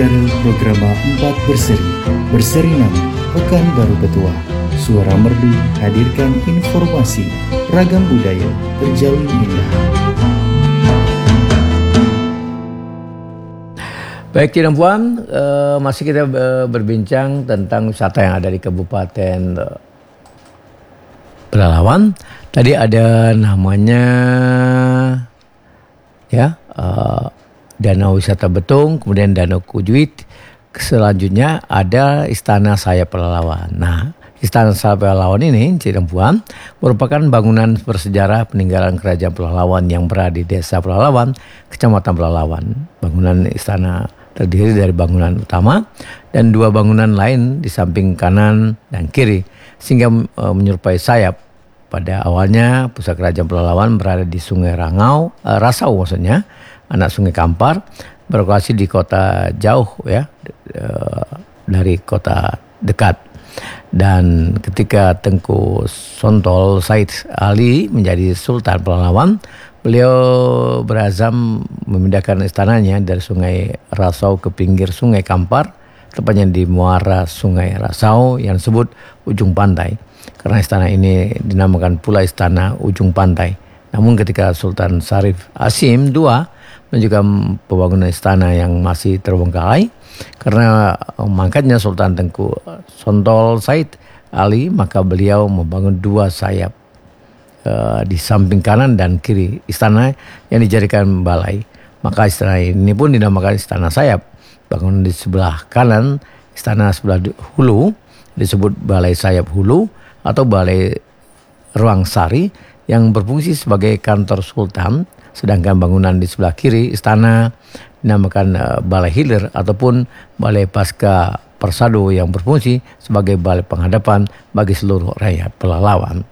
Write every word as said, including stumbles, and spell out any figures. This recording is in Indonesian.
Udara Programa empat Berseri Berseri enam Pekanbaru Betua. Suara Merdu hadirkan informasi ragam budaya terjalin indah. Baik Cik dan Puan, uh, masih kita uh, berbincang tentang wisata yang ada di Kabupaten uh, Pelalawan. Tadi ada namanya ya uh, Danau Wisata Betung, kemudian Danau Kujuit. Selanjutnya ada Istana Sayap Pelalawan. Nah, Istana Sayap Pelalawan ini, Cik dan Puan, merupakan bangunan bersejarah peninggalan Kerajaan Pelalawan yang berada di Desa Pelalawan, Kecamatan Pelalawan. Bangunan istana terdiri dari bangunan utama dan dua bangunan lain di samping kanan dan kiri, sehingga e, menyerupai sayap. Pada awalnya pusat Kerajaan Pelalawan berada di Sungai Rangau, e, Rasau maksudnya, anak Sungai Kampar, berlokasi di kota jauh ya, e, dari kota dekat. Dan ketika Tengku Sontol Said Ali menjadi Sultan Pelalawan, beliau berazam memindahkan istananya dari Sungai Rasau ke pinggir Sungai Kampar, tepatnya di muara Sungai Rasau yang disebut Ujung Pantai. Karena istana ini dinamakan pula Istana Ujung Pantai. Namun ketika Sultan Syarif Hasim kedua menunjukkan pembangunan istana yang masih terbengkalai, karena mangkatnya Sultan Tengku Sontol Said Ali, maka beliau membangun dua sayap Uh, di samping kanan dan kiri istana yang dijadikan balai. Maka istana ini pun dinamakan Istana Sayap. Bangunan di sebelah kanan, istana sebelah hulu disebut Balai Sayap Hulu atau Balai Ruang Sari yang berfungsi sebagai kantor sultan. Sedangkan bangunan di sebelah kiri istana dinamakan uh, Balai Hilir ataupun Balai Pasca Persado yang berfungsi sebagai balai penghadapan bagi seluruh rakyat Pelalawan.